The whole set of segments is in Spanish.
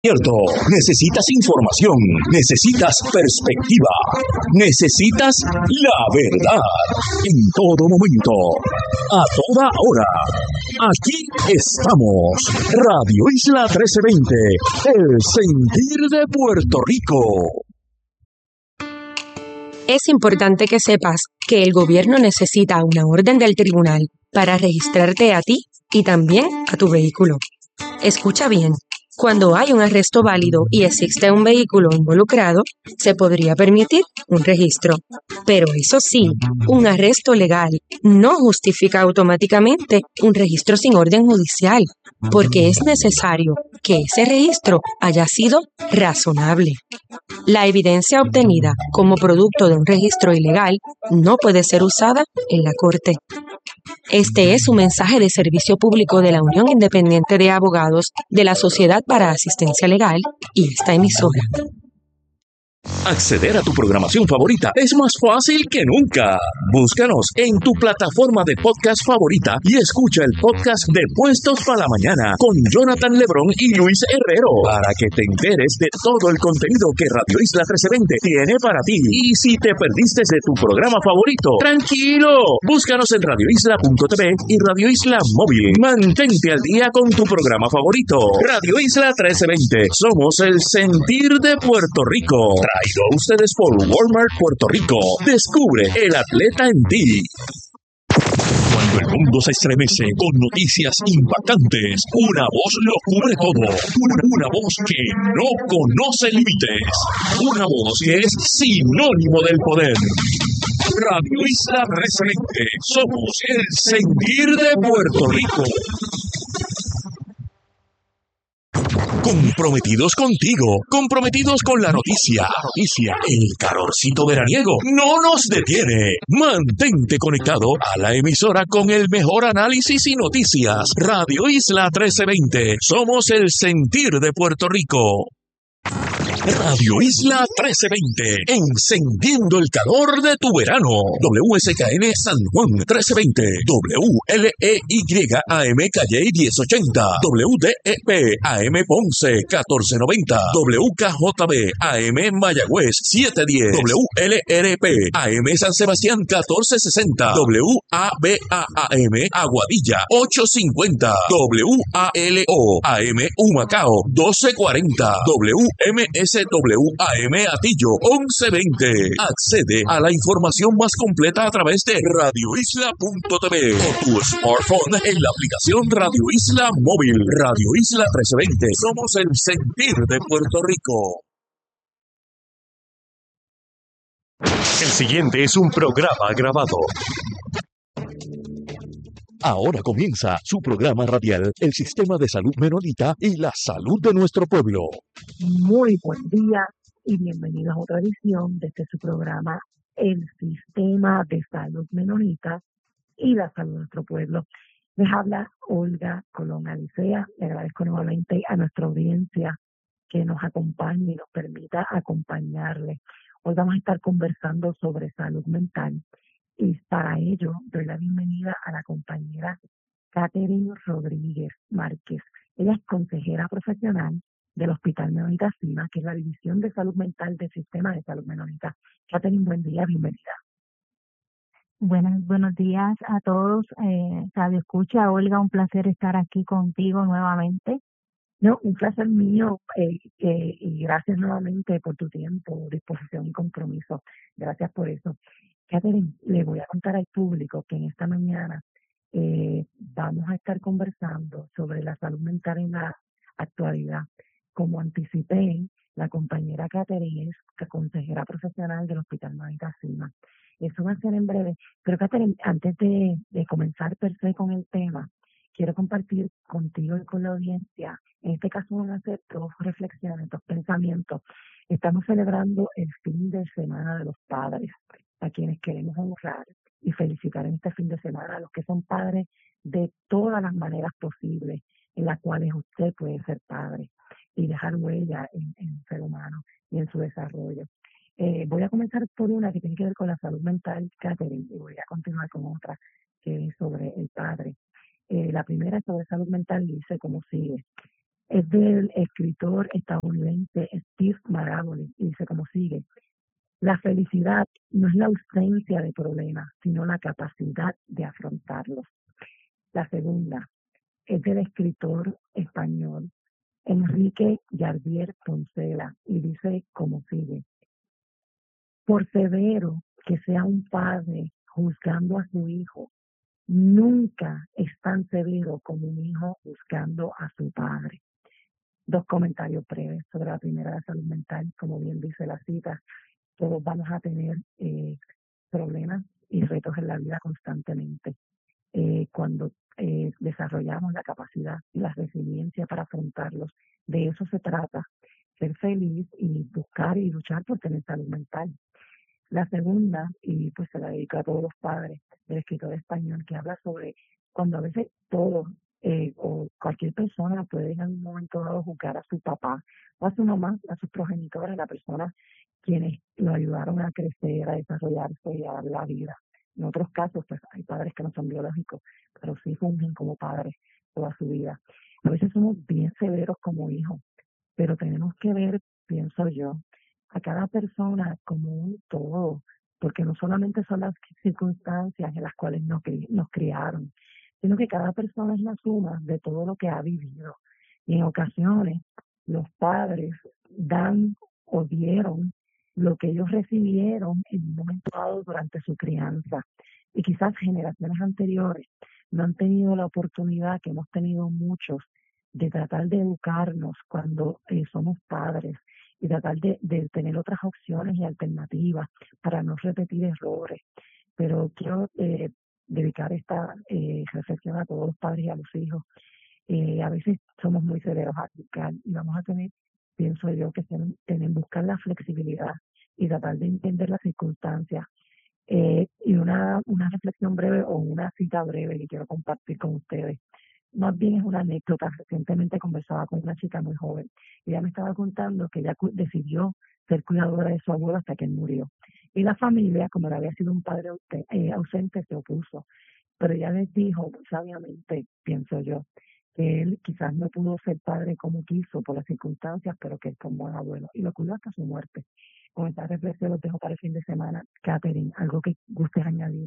Cierto, necesitas información, necesitas perspectiva, necesitas la verdad en todo momento, a toda hora. Aquí estamos, Radio Isla 1320, el sentir de Puerto Rico. Es importante que sepas que el gobierno necesita una orden del tribunal para registrarte a ti y también a tu vehículo. Escucha bien. Cuando hay un arresto válido y existe un vehículo involucrado, se podría permitir un registro. Pero eso sí, un arresto legal no justifica automáticamente un registro sin orden judicial, porque es necesario que ese registro haya sido razonable. La evidencia obtenida como producto de un registro ilegal no puede ser usada en la corte. Este es un mensaje de servicio público de la Unión Independiente de Abogados de la Sociedad para Asistencia Legal y esta emisora. Acceder a tu programación favorita es más fácil que nunca. Búscanos en tu plataforma de podcast favorita y escucha el podcast de Puestos para la Mañana con Jonathan Lebrón y Luis Herrero para que te enteres de todo el contenido que Radio Isla 1320 tiene para ti. Y si te perdiste de tu programa favorito, tranquilo, búscanos en radioisla.tv y Radio Isla Móvil. Mantente al día con tu programa favorito. Radio Isla 1320, somos el sentir de Puerto Rico. Traído a ustedes por Walmart Puerto Rico. Descubre el atleta en ti. Cuando el mundo se estremece con noticias impactantes, una voz lo cubre todo. Una voz que no conoce límites. Una voz que es sinónimo del poder. Radio Isla 1320. Somos el sentir de Puerto Rico. Comprometidos contigo, comprometidos con la noticia. El calorcito veraniego no nos detiene. Mantente conectado a la emisora con el mejor análisis y noticias. Radio Isla 1320. Somos el sentir de Puerto Rico. Radio Isla 1320, encendiendo el calor de tu verano. WSKN San Juan 1320, WLEY AM Calle 1080, WDEP AM Ponce 1490, WKJB AM Mayagüez 710, WLRP AM San Sebastián 1460, WABA-AM Aguadilla 850, WALO AM Humacao 1240, WMSWAM Atillo 1120. Accede a la información más completa a través de radioisla.tv o tu smartphone en la aplicación Radio Isla Móvil. Radio Isla 1320. Somos el sentir de Puerto Rico. El siguiente es un programa grabado. Ahora comienza su programa radial, El Sistema de Salud Menonita y la Salud de Nuestro Pueblo. Muy buen día y bienvenidos a otra edición de su programa, El Sistema de Salud Menonita y la Salud de Nuestro Pueblo. Les habla Olga Colón Alicea. Le agradezco nuevamente a nuestra audiencia que nos acompañe y nos permita acompañarle. Hoy vamos a estar conversando sobre salud mental. Y para ello doy la bienvenida a la compañera Catherine Rodríguez Márquez. Ella es consejera profesional del Hospital Menonita Cima, que es la División de Salud Mental del Sistema de Salud Menonita. Catherine, buen día, bienvenida. Buenos días a todos. Radio Escucha, Olga, un placer estar aquí contigo nuevamente. No, un placer mío y gracias nuevamente por tu tiempo, disposición y compromiso. Gracias por eso. Catherine, le voy a contar al público que en esta mañana vamos a estar conversando sobre la salud mental en la actualidad. Como anticipé, la compañera Catherine es consejera profesional del Hospital Menonita Cima. Eso va a ser en breve. Pero Catherine, antes de comenzar per se con el tema, quiero compartir contigo y con la audiencia. En este caso van a ser dos reflexiones, dos pensamientos. Estamos celebrando el fin de semana de los padres, a quienes queremos honrar y felicitar en este fin de semana a los que son padres de todas las maneras posibles en las cuales usted puede ser padre y dejar huella en el ser humano y en su desarrollo. Voy a comenzar por una que tiene que ver con la salud mental, Catherine, y voy a continuar con otra que es sobre el padre. La primera es sobre salud mental y dice como sigue. Es del escritor estadounidense Steve Maraboli y dice como sigue: la felicidad no es la ausencia de problemas, sino la capacidad de afrontarlos. La segunda es del escritor español Enrique Yardier Poncela y dice como sigue: por severo que sea un padre juzgando a su hijo, nunca es tan severo como un hijo juzgando a su padre. Dos comentarios breves sobre la primera de salud mental. Como bien dice la cita, todos vamos a tener problemas y retos en la vida constantemente. Cuando desarrollamos la capacidad y la resiliencia para afrontarlos, de eso se trata, ser feliz y buscar y luchar por tener salud mental. La segunda, y pues se la dedico a todos los padres, del escritor español, que habla sobre cuando a veces todos o cualquier persona puede en algún momento dado juzgar a su papá o a su mamá, a sus progenitores, a la persona quienes lo ayudaron a crecer, a desarrollarse y a dar la vida. En otros casos, pues hay padres que no son biológicos, pero sí fungen como padres toda su vida. A veces somos bien severos como hijos, pero tenemos que ver, pienso yo, a cada persona como un todo, porque no solamente son las circunstancias en las cuales nos criaron, sino que cada persona es la suma de todo lo que ha vivido. Y en ocasiones los padres dan o dieron lo que ellos recibieron en un momento dado durante su crianza. Y quizás generaciones anteriores no han tenido la oportunidad que hemos tenido muchos de tratar de educarnos cuando somos padres y tratar de tener otras opciones y alternativas para no repetir errores. Pero quiero dedicar esta reflexión a todos los padres y a los hijos. A veces somos muy severos a educar y vamos a tener, pienso yo, que buscar la flexibilidad y tratar de entender las circunstancias. Y una reflexión breve o una cita breve que quiero compartir con ustedes. Más bien es una anécdota. Recientemente conversaba con una chica muy joven y ella me estaba contando que ella decidió ser cuidadora de su abuelo hasta que él murió. Y la familia, como le había sido un padre ausente, se opuso. Pero ella les dijo muy sabiamente, pienso yo, que él quizás no pudo ser padre como quiso por las circunstancias, pero que él fue un buen abuelo y lo cuidó hasta su muerte. Con esta reflexión los dejo para el fin de semana. Catherine, ¿algo que gustes añadir?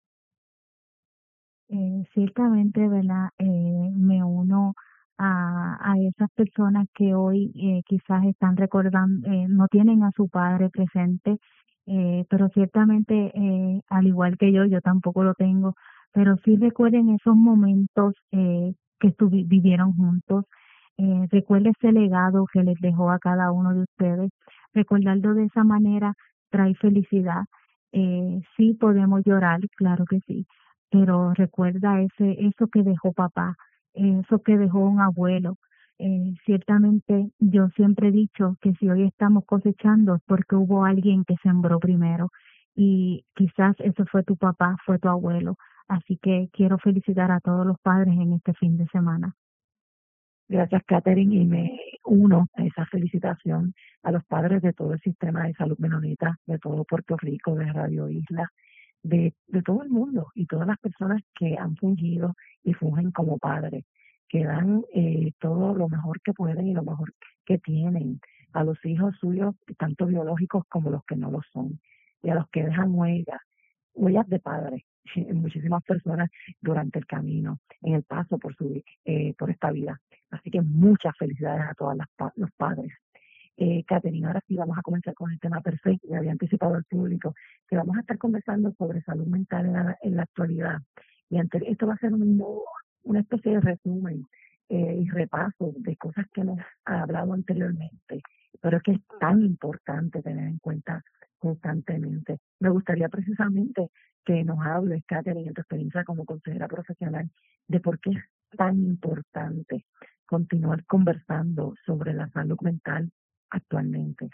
Ciertamente, ¿verdad? Me uno a esas personas que hoy quizás están recordando, no tienen a su padre presente, pero ciertamente, al igual que yo tampoco lo tengo, pero sí recuerden esos momentos que vivieron juntos, recuerden ese legado que les dejó a cada uno de ustedes, recordarlo de esa manera trae felicidad. Sí podemos llorar, claro que sí, pero recuerda eso que dejó papá, eso que dejó un abuelo. Ciertamente yo siempre he dicho que si hoy estamos cosechando es porque hubo alguien que sembró primero y quizás eso fue tu papá, fue tu abuelo. Así que quiero felicitar a todos los padres en este fin de semana. Gracias, Catherine, y me uno a esa felicitación a los padres de todo el sistema de salud menonita, de todo Puerto Rico, de Radio Isla, de todo el mundo y todas las personas que han fungido y fungen como padres, que dan todo lo mejor que pueden y lo mejor que tienen a los hijos suyos, tanto biológicos como los que no lo son, y a los que dejan huellas de padres en muchísimas personas durante el camino, en el paso por esta vida. Así que muchas felicidades a todos los padres. Catherine, ahora sí vamos a comenzar con el tema perfecto. Ya había anticipado al público que vamos a estar conversando sobre salud mental en la actualidad. Y esto va a ser una especie de resumen y repaso de cosas que hemos hablado anteriormente, pero es que es tan importante tener en cuenta constantemente. Me gustaría precisamente que nos hables, Catherine, en tu experiencia como consejera profesional, de por qué es tan importante continuar conversando sobre la salud mental actualmente.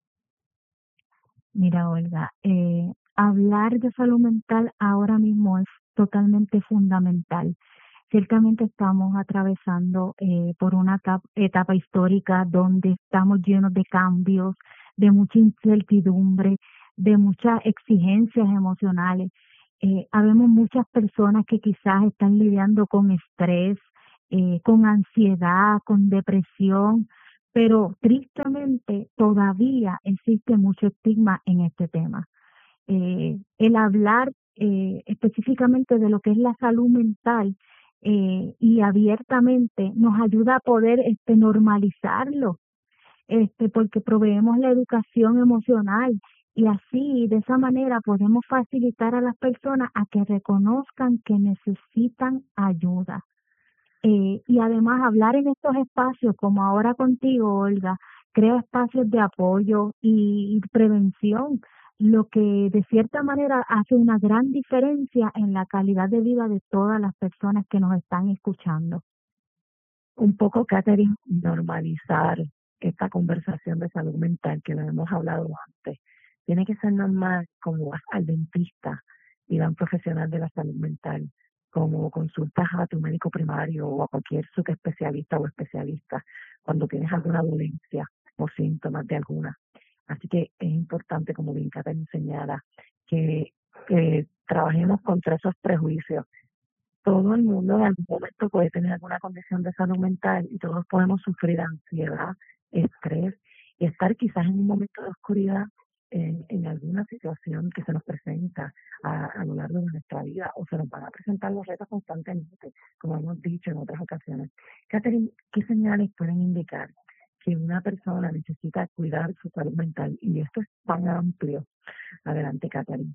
Mira, Olga, hablar de salud mental ahora mismo es totalmente fundamental. Ciertamente estamos atravesando por una etapa histórica donde estamos llenos de cambios, de mucha incertidumbre, de muchas exigencias emocionales. Habemos muchas personas que quizás están lidiando con estrés, con ansiedad, con depresión, pero tristemente todavía existe mucho estigma en este tema. El hablar específicamente de lo que es la salud mental y abiertamente nos ayuda a poder normalizarlo, porque proveemos la educación emocional y así, de esa manera, podemos facilitar a las personas a que reconozcan que necesitan ayuda. Y además hablar en estos espacios, como ahora contigo, Olga, crea espacios de apoyo y prevención, lo que de cierta manera hace una gran diferencia en la calidad de vida de todas las personas que nos están escuchando. Un poco, Catherine, normalizar esta conversación de salud mental que lo hemos hablado antes. Tiene que ser normal como vas al dentista y a un profesional de la salud mental, como consultas a tu médico primario o a cualquier subespecialista o especialista cuando tienes alguna dolencia o síntomas de alguna. Así que es importante, como bien Catherine señala, que trabajemos contra esos prejuicios. Todo el mundo en algún momento puede tener alguna condición de salud mental y todos podemos sufrir ansiedad, estrés y estar quizás en un momento de oscuridad en alguna situación que se nos presenta a lo largo de nuestra vida o se nos van a presentar los retos constantemente, como hemos dicho en otras ocasiones. Catherine, ¿qué señales pueden indicar que una persona necesita cuidar su salud mental? Y esto es tan amplio. Adelante, Catherine.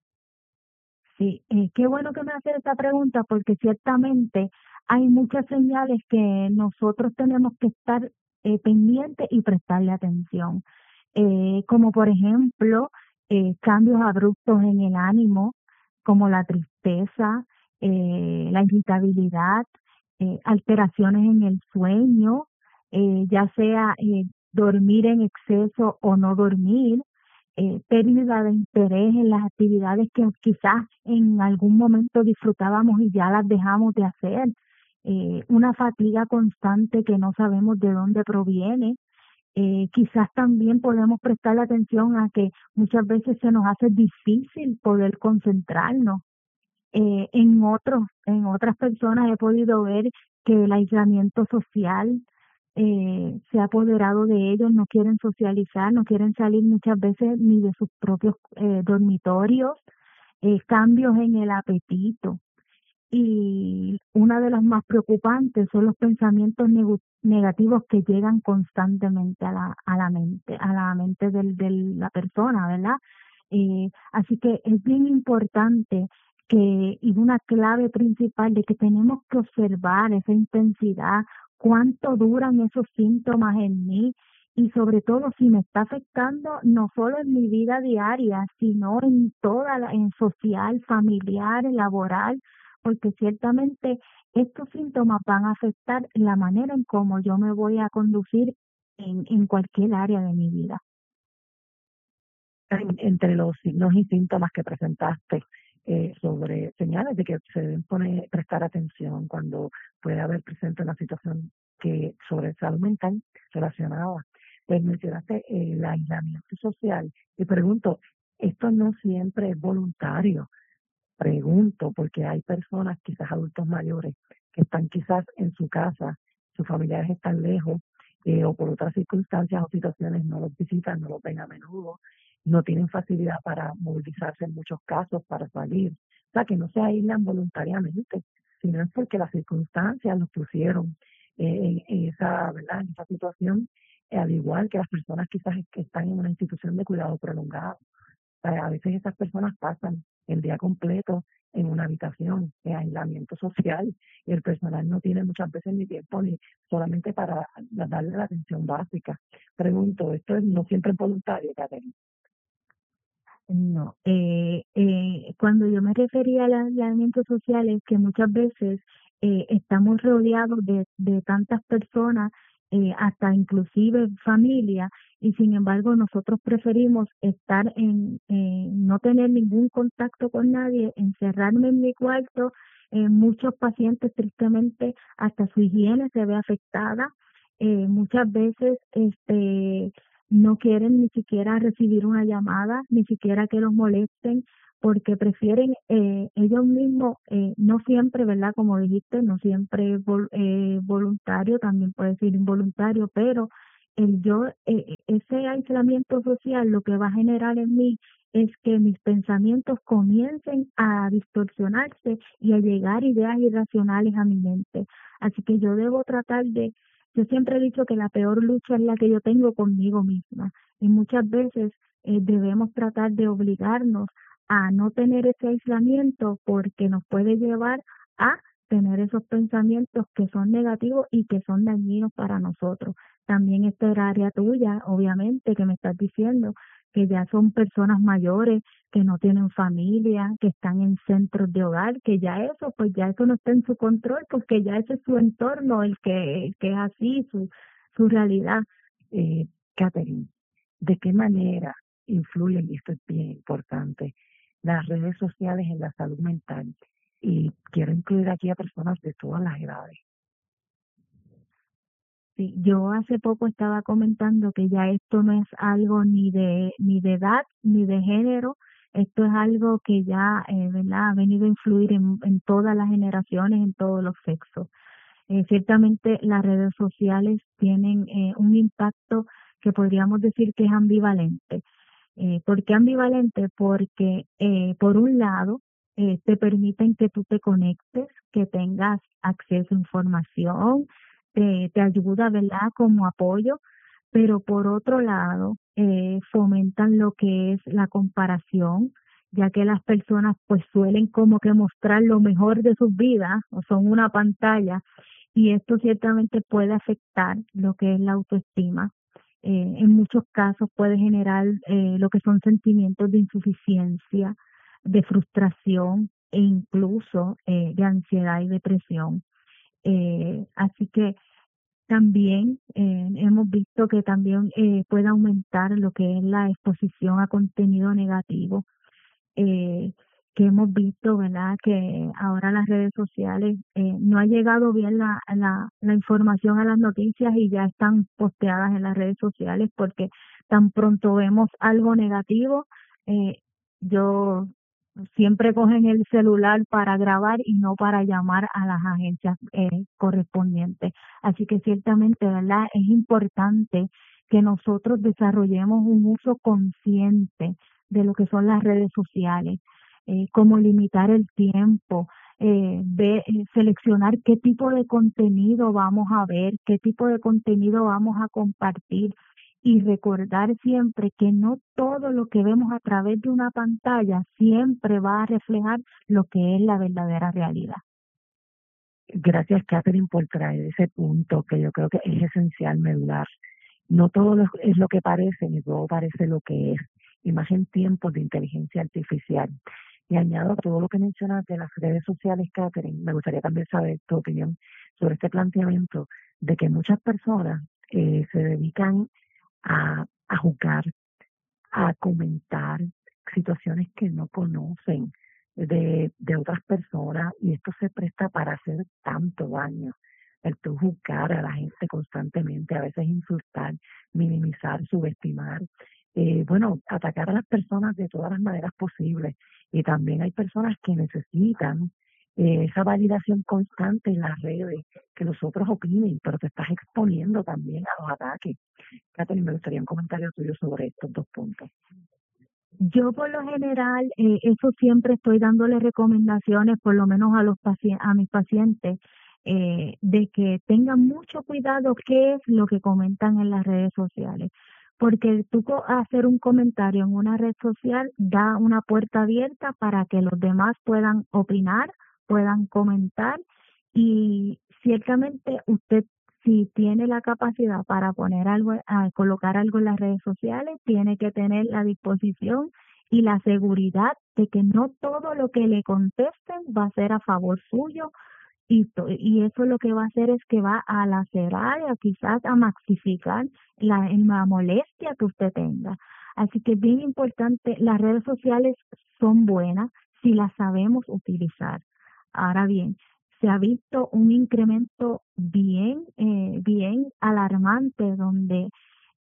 Sí, qué bueno que me haces esta pregunta porque ciertamente hay muchas señales que nosotros tenemos que estar pendientes y prestarle atención. Como por ejemplo, cambios abruptos en el ánimo, como la tristeza, la irritabilidad, alteraciones en el sueño, ya sea dormir en exceso o no dormir, pérdida de interés en las actividades que quizás en algún momento disfrutábamos y ya las dejamos de hacer, una fatiga constante que no sabemos de dónde proviene. Quizás también podemos prestar atención a que muchas veces se nos hace difícil poder concentrarnos. En otras personas he podido ver que el aislamiento social se ha apoderado de ellos, no quieren socializar, no quieren salir muchas veces ni de sus propios dormitorios, cambios en el apetito. Y una de las más preocupantes son los pensamientos negativos que llegan constantemente a la mente de la persona, ¿verdad? Así que es bien importante y una clave principal de que tenemos que observar esa intensidad, cuánto duran esos síntomas en mí y sobre todo si me está afectando no solo en mi vida diaria, sino en en social, familiar, laboral, porque ciertamente estos síntomas van a afectar la manera en cómo yo me voy a conducir en cualquier área de mi vida. Entre los signos y síntomas que presentaste, sobre señales de que se deben prestar atención cuando puede haber presente una situación sobre salud mental relacionada. Pues mencionaste el aislamiento social y pregunto, esto no siempre es voluntario. Pregunto, porque hay personas, quizás adultos mayores, que están quizás en su casa, sus familiares están lejos, o por otras circunstancias o situaciones no los visitan, no los ven a menudo, no tienen facilidad para movilizarse en muchos casos, para salir. O sea, que no se aíslan voluntariamente, sino es porque las circunstancias los pusieron en esa, ¿verdad? En esa situación, al igual que las personas quizás que están en una institución de cuidado prolongado. A veces esas personas pasan el día completo en una habitación de aislamiento social y el personal no tiene muchas veces ni tiempo ni solamente para darle la atención básica. Pregunto, ¿esto no siempre es voluntario, Catherine? No, cuando yo me refería al aislamiento social es que muchas veces estamos rodeados de tantas personas, hasta inclusive familia, y sin embargo nosotros preferimos estar no tener ningún contacto con nadie, encerrarme en mi cuarto. Muchos pacientes tristemente hasta su higiene se ve afectada. Muchas veces no quieren ni siquiera recibir una llamada, ni siquiera que los molesten, porque prefieren ellos mismos, no siempre, ¿verdad? Como dijiste, no siempre voluntario, también puede ser involuntario, pero ese aislamiento social lo que va a generar en mí es que mis pensamientos comiencen a distorsionarse y a llegar ideas irracionales a mi mente. Así que yo siempre he dicho que la peor lucha es la que yo tengo conmigo misma y muchas veces debemos tratar de obligarnos a no tener ese aislamiento porque nos puede llevar a tener esos pensamientos que son negativos y que son dañinos para nosotros. También esta era área tuya, obviamente, que me estás diciendo que ya son personas mayores, que no tienen familia, que están en centros de hogar, que pues ya eso no está en su control, porque ya ese es su entorno, el que es así, su realidad. Catherine, ¿de qué manera influyen, y esto es bien importante, las redes sociales en la salud mental? Y quiero incluir aquí a personas de todas las edades. Sí, yo hace poco estaba comentando que ya esto no es algo ni de edad ni de género, esto es algo que ya, ¿verdad? Ha venido a influir en todas las generaciones, en todos los sexos. Ciertamente las redes sociales tienen un impacto que podríamos decir que es ambivalente. ¿Por qué ambivalente? Porque por un lado te permiten que tú te conectes, que tengas acceso a información, te ayuda, ¿verdad? Como apoyo, pero por otro lado fomentan lo que es la comparación, ya que las personas pues suelen como que mostrar lo mejor de sus vidas o son una pantalla y esto ciertamente puede afectar lo que es la autoestima. En muchos casos puede generar lo que son sentimientos de insuficiencia, de frustración e incluso de ansiedad y depresión. Así que también hemos visto que también puede aumentar lo que es la exposición a contenido negativo, eh, que hemos visto, ¿verdad? Que ahora las redes sociales no ha llegado bien la información a las noticias y ya están posteadas en las redes sociales porque tan pronto vemos algo negativo, eh, yo siempre cogen el celular para grabar y no para llamar a las agencias correspondientes. Así que ciertamente, ¿verdad? Es importante que nosotros desarrollemos un uso consciente de lo que son las redes sociales, cómo limitar el tiempo, seleccionar qué tipo de contenido vamos a ver, qué tipo de contenido vamos a compartir y recordar siempre que no todo lo que vemos a través de una pantalla siempre va a reflejar lo que es la verdadera realidad. Gracias, Catherine, por traer ese punto que yo creo que es esencial, medular. No todo es lo que parece, ni todo parece lo que es, y más en tiempos de inteligencia artificial. Y añado a todo lo que mencionas de las redes sociales, Catherine, me gustaría también saber tu opinión sobre este planteamiento de que muchas personas se dedican a juzgar, a comentar situaciones que no conocen de otras personas, y esto se presta para hacer tanto daño. El tú juzgar a la gente constantemente, a veces insultar, minimizar, subestimar, bueno, atacar a las personas de todas las maneras posibles. Y también hay personas que necesitan esa validación constante en las redes, que los otros opinen, pero te estás exponiendo también a los ataques. Catherine, me gustaría un comentario tuyo sobre estos dos puntos. Yo por lo general, eso siempre estoy dándole recomendaciones, por lo menos a mis pacientes, de que tengan mucho cuidado qué es lo que comentan en las redes sociales, porque hacer un comentario en una red social da una puerta abierta para que los demás puedan opinar, puedan comentar y ciertamente usted si tiene la capacidad para poner algo, colocar algo en las redes sociales, tiene que tener la disposición y la seguridad de que no todo lo que le contesten va a ser a favor suyo y eso lo que va a hacer es que va a lacerar y quizás a maxificar la molestia que usted tenga. Así que es bien importante, las redes sociales son buenas si las sabemos utilizar. Ahora bien, se ha visto un incremento bien alarmante donde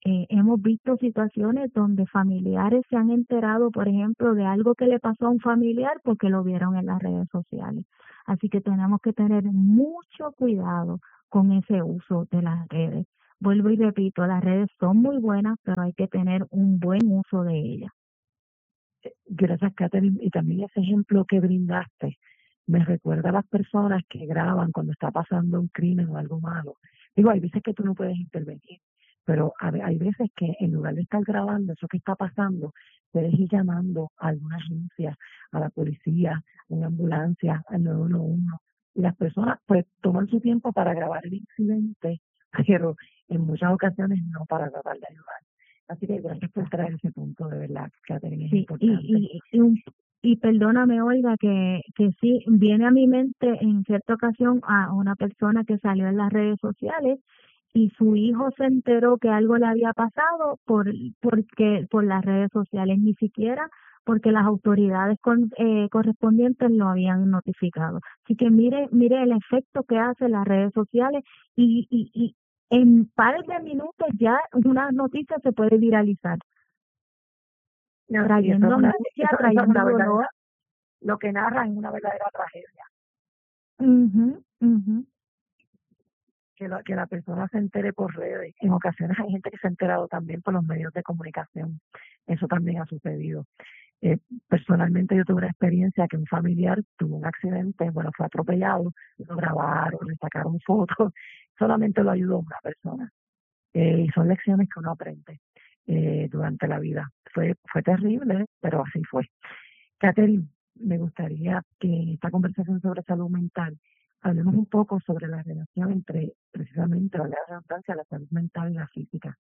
hemos visto situaciones donde familiares se han enterado, por ejemplo, de algo que le pasó a un familiar porque lo vieron en las redes sociales. Así que tenemos que tener mucho cuidado con ese uso de las redes. Vuelvo y repito, las redes son muy buenas, pero hay que tener un buen uso de ellas. Gracias, Catherine. Y también ese ejemplo que brindaste me recuerda a las personas que graban cuando está pasando un crimen o algo malo. Digo, hay veces que tú no puedes intervenir, pero hay veces que en lugar de estar grabando eso que está pasando, puedes ir llamando a alguna agencia, a la policía, a una ambulancia, al 911. Y las personas pues toman su tiempo para grabar el incidente, pero en muchas ocasiones no para tratar de ayudar. Así que gracias por traer ese punto, de verdad, Catherine, es Sí, importante. y perdóname, Olga, que sí, viene a mi mente en cierta ocasión a una persona que salió en las redes sociales y su hijo se enteró que algo le había pasado por las redes sociales, ni siquiera porque las autoridades correspondientes lo habían notificado. Así que mire el efecto que hace las redes sociales y en pares de minutos ya una noticia se puede viralizar, No, y eso trayendo es angustia, eso es trayendo una verdadera, dolor. lo que narran es una verdadera tragedia. Ujú, ujú. Que la persona se entere por redes. En ocasiones hay gente que se ha enterado también por los medios de comunicación. Eso también ha sucedido. Eh, Personalmente yo tuve una experiencia que un familiar tuvo un accidente, bueno, fue atropellado, lo grabaron, le sacaron fotos, solamente lo ayudó una persona. Y son lecciones que uno aprende durante la vida. Fue terrible, pero así fue. Catherine, me gustaría que en esta conversación sobre salud mental hablemos un poco sobre la relación entre, precisamente, valga la redundancia, la salud mental y la física.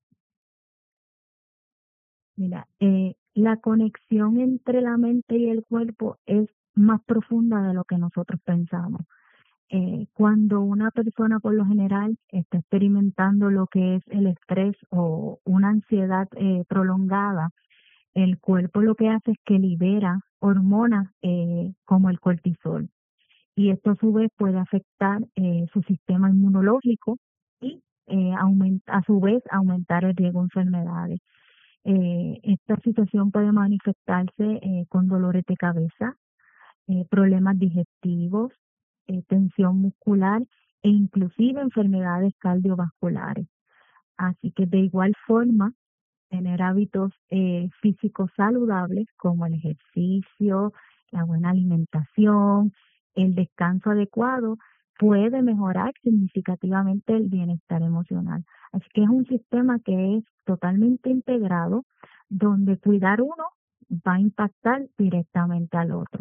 Mira, la conexión entre la mente y el cuerpo es más profunda de lo que nosotros pensamos. Cuando una persona por lo general está experimentando lo que es el estrés o una ansiedad prolongada, el cuerpo lo que hace es que libera hormonas como el cortisol y esto a su vez puede afectar su sistema inmunológico y a su vez aumentar el riesgo de enfermedades. Esta situación puede manifestarse con dolores de cabeza, problemas digestivos, tensión muscular e inclusive enfermedades cardiovasculares. Así que de igual forma, tener hábitos físicos saludables como el ejercicio, la buena alimentación, el descanso adecuado puede mejorar significativamente el bienestar emocional. Así que es un sistema que es totalmente integrado, donde cuidar uno va a impactar directamente al otro.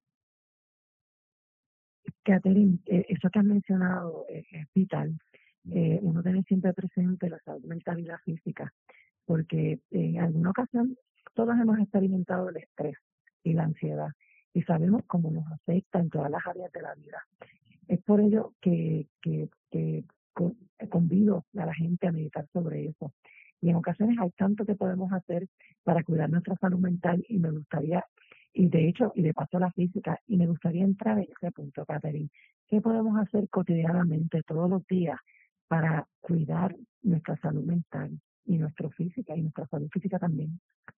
Catherine, eso que has mencionado es vital. Uno debe siempre presente la salud mental y la física, porque en alguna ocasión todos hemos experimentado el estrés y la ansiedad y sabemos cómo nos afecta en todas las áreas de la vida. Es por ello que convido a la gente a meditar sobre eso. Y en ocasiones hay tanto que podemos hacer para cuidar nuestra salud mental y me gustaría, y de hecho, y de paso la física, y me gustaría entrar en ese punto, Catherine. ¿Qué podemos hacer cotidianamente, todos los días, para cuidar nuestra salud mental y nuestra física y nuestra salud física también?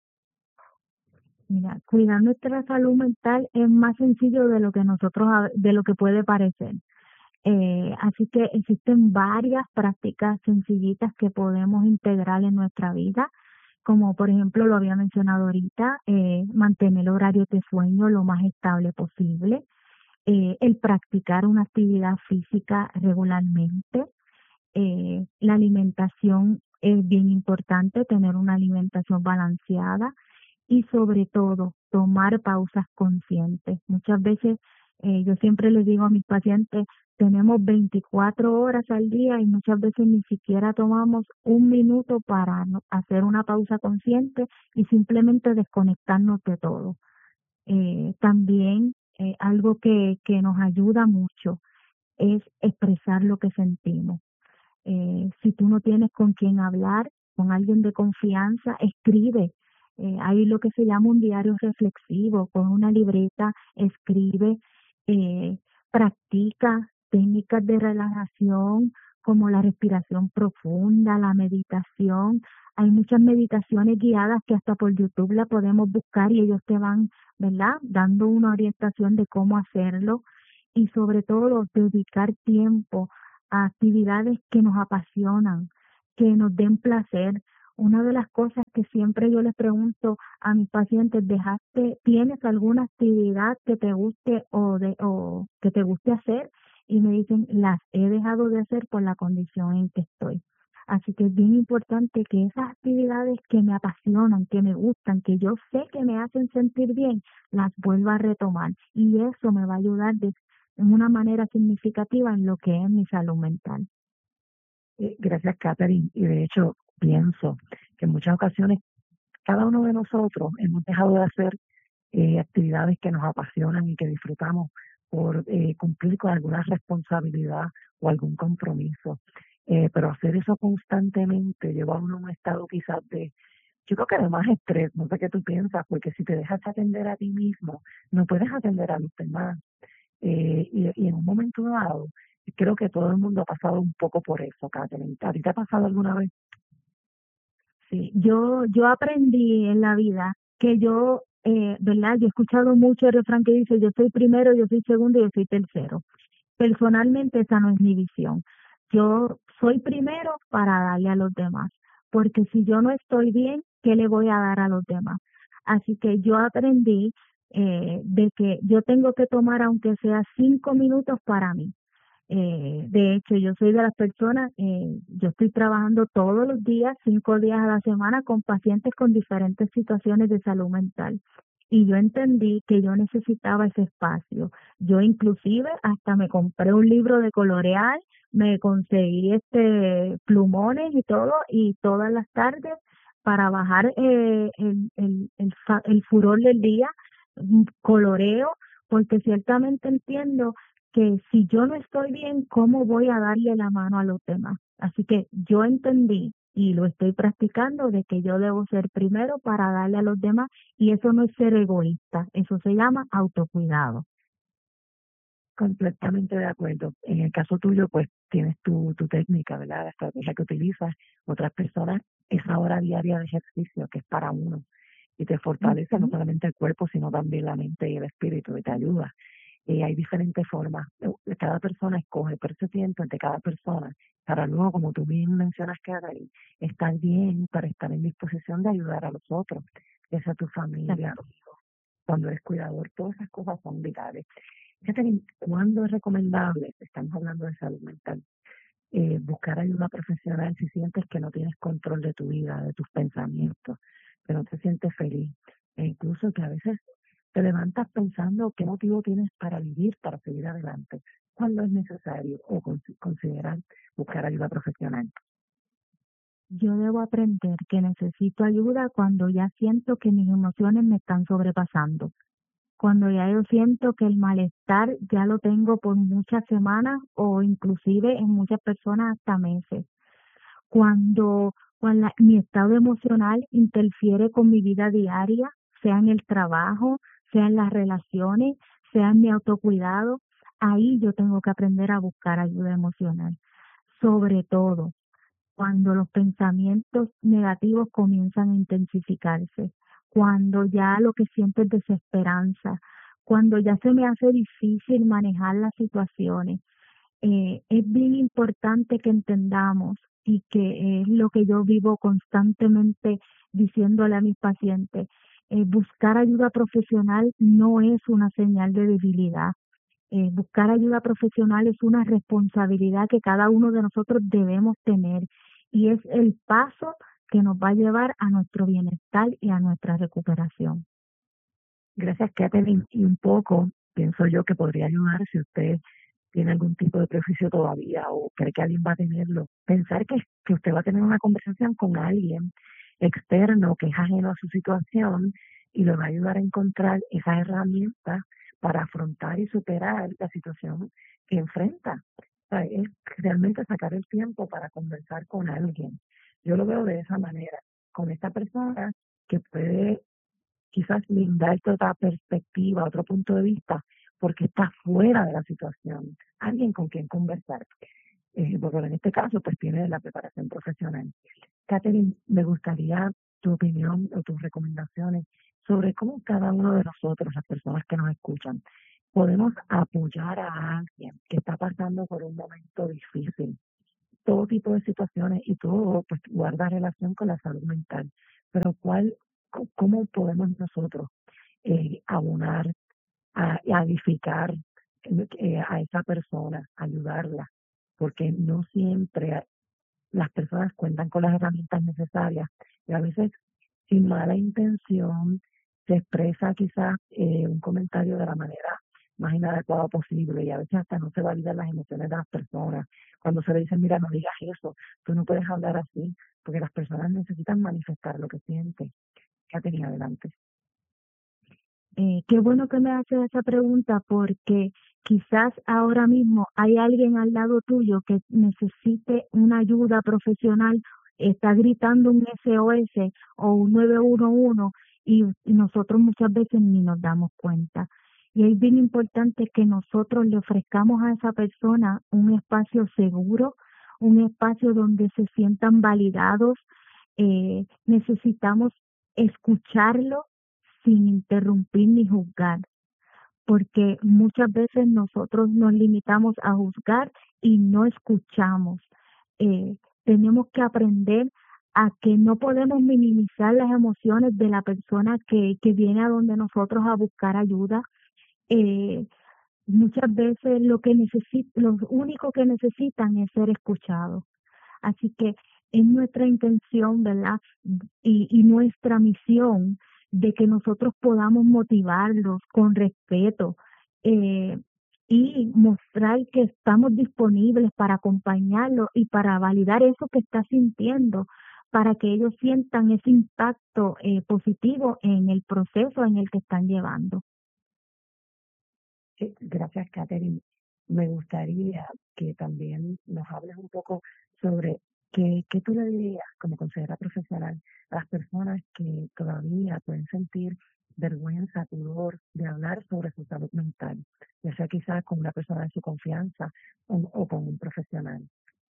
Mira, cuidar nuestra salud mental es más sencillo de lo que puede parecer. Así que existen varias prácticas sencillitas que podemos integrar en nuestra vida, como por ejemplo lo había mencionado ahorita, mantener el horario de sueño lo más estable posible, el practicar una actividad física regularmente, la alimentación es bien importante, tener una alimentación balanceada y sobre todo tomar pausas conscientes. Muchas veces yo siempre les digo a mis pacientes, tenemos 24 horas al día y muchas veces ni siquiera tomamos un minuto para hacer una pausa consciente y simplemente desconectarnos de todo. También algo que nos ayuda mucho es expresar lo que sentimos. Si tú no tienes con quién hablar, con alguien de confianza, escribe. Hay lo que se llama un diario reflexivo, con una libreta, escribe, eh, practica técnicas de relajación como la respiración profunda, la meditación. Hay muchas meditaciones guiadas que hasta por YouTube la podemos buscar y ellos te van, ¿verdad?, dando una orientación de cómo hacerlo y sobre todo dedicar tiempo a actividades que nos apasionan, que nos den placer. Una de las cosas que siempre yo les pregunto a mis pacientes, ¿tienes alguna actividad que te guste o que te guste hacer? Y me dicen, las he dejado de hacer por la condición en que estoy. Así que es bien importante que esas actividades que me apasionan, que me gustan, que yo sé que me hacen sentir bien, las vuelva a retomar. Y eso me va a ayudar de una manera significativa en lo que es mi salud mental. Gracias, Catherine. Y de hecho, pienso que en muchas ocasiones cada uno de nosotros hemos dejado de hacer actividades que nos apasionan y que disfrutamos por cumplir con alguna responsabilidad o algún compromiso. Pero hacer eso constantemente lleva a uno a un estado quizás yo creo que de más estrés, no sé qué tú piensas, porque si te dejas atender a ti mismo, no puedes atender a los demás. Y en un momento dado, creo que todo el mundo ha pasado un poco por eso, Catherine. ¿A ti te ha pasado alguna vez? Sí, yo aprendí en la vida que ¿verdad? Yo he escuchado mucho el refrán que dice, yo soy primero, yo soy segundo y yo soy tercero. Personalmente esa no es mi visión. Yo soy primero para darle a los demás, porque si yo no estoy bien, ¿qué le voy a dar a los demás? Así que yo aprendí de que yo tengo que tomar aunque sea 5 minutos para mí. De hecho, yo soy de las personas, yo estoy trabajando todos los días, 5 días a la semana, con pacientes con diferentes situaciones de salud mental. Y yo entendí que yo necesitaba ese espacio. Yo inclusive hasta me compré un libro de colorear, me conseguí plumones y todo, y todas las tardes para bajar el furor del día, coloreo, porque ciertamente entiendo que si yo no estoy bien, ¿cómo voy a darle la mano a los demás? Así que yo entendí y lo estoy practicando de que yo debo ser primero para darle a los demás y eso no es ser egoísta, eso se llama autocuidado. Completamente de acuerdo. En el caso tuyo, pues tienes tu técnica, ¿verdad? La estrategia que utilizas. Otras personas, esa hora diaria de ejercicio que es para uno y te fortalece no solamente el cuerpo, sino también la mente y el espíritu y te ayuda. Hay diferentes formas. Cada persona escoge, pero ese tiempo entre cada persona, para luego, como tú bien mencionas, Catherine, estar bien para estar en disposición de ayudar a los otros, ya sea tu familia, cuando eres cuidador, todas esas cosas son vitales. Catherine, ¿cuándo es recomendable? Estamos hablando de salud mental. Buscar ayuda profesional si sientes que no tienes control de tu vida, de tus pensamientos, que no te sientes feliz, e incluso que a veces te levantas pensando qué motivo tienes para vivir, para seguir adelante. ¿Cuándo es necesario o considerar buscar ayuda profesional? Yo debo aprender que necesito ayuda cuando ya siento que mis emociones me están sobrepasando, cuando ya yo siento que el malestar ya lo tengo por muchas semanas o inclusive en muchas personas hasta meses, cuando mi estado emocional interfiere con mi vida diaria, sea en el trabajo, sea en las relaciones, sea en mi autocuidado, ahí yo tengo que aprender a buscar ayuda emocional. Sobre todo cuando los pensamientos negativos comienzan a intensificarse, cuando ya lo que siento es desesperanza, cuando ya se me hace difícil manejar las situaciones. Es bien importante que entendamos y que es lo que yo vivo constantemente diciéndole a mis pacientes, buscar ayuda profesional no es una señal de debilidad. Buscar ayuda profesional es una responsabilidad que cada uno de nosotros debemos tener y es el paso que nos va a llevar a nuestro bienestar y a nuestra recuperación. Gracias, Catherine. Y un poco, pienso yo que podría ayudar si usted tiene algún tipo de prejuicio todavía o cree que alguien va a tenerlo. Pensar que usted va a tener una conversación con alguien externo que es ajeno a su situación y le va a ayudar a encontrar esas herramientas para afrontar y superar la situación que enfrenta. O sea, es realmente sacar el tiempo para conversar con alguien. Yo lo veo de esa manera, con esta persona que puede quizás brindarte otra perspectiva, otro punto de vista, porque está fuera de la situación, alguien con quien conversar. porque en este caso pues tiene la preparación profesional. Catherine, me gustaría tu opinión o tus recomendaciones sobre cómo cada uno de nosotros, las personas que nos escuchan, podemos apoyar a alguien que está pasando por un momento difícil. Todo tipo de situaciones y todo pues guarda relación con la salud mental. Pero ¿cómo podemos nosotros abonar, a edificar a esa persona, ayudarla? Porque no siempre las personas cuentan con las herramientas necesarias y a veces sin mala intención se expresa quizás un comentario de la manera más inadecuada posible y a veces hasta no se validan las emociones de las personas. Cuando se le dice, mira, no digas eso, tú no puedes hablar así, porque las personas necesitan manifestar lo que sienten. Ya tenía adelante. Qué bueno que me haces esa pregunta porque quizás ahora mismo hay alguien al lado tuyo que necesite una ayuda profesional, está gritando un SOS o un 911 y nosotros muchas veces ni nos damos cuenta. Y es bien importante que nosotros le ofrezcamos a esa persona un espacio seguro, un espacio donde se sientan validados. Necesitamos escucharlo sin interrumpir ni juzgar, porque muchas veces nosotros nos limitamos a juzgar y no escuchamos. Tenemos que aprender a que no podemos minimizar las emociones de la persona que viene a donde nosotros a buscar ayuda. Eh, Muchas veces lo único que necesitan es ser escuchados. Así que es nuestra intención, ¿verdad? Y nuestra misión de que nosotros podamos motivarlos con respeto eh, y mostrar que estamos disponibles para acompañarlos y para validar eso que está sintiendo, para que ellos sientan ese impacto positivo en el proceso en el que están llevando. Gracias, Catherine. Me gustaría que también nos hables un poco sobre qué tú le dirías como consejera profesional a las personas que todavía pueden sentir vergüenza, pudor de hablar sobre su salud mental, ya sea quizás con una persona de su confianza o con un profesional.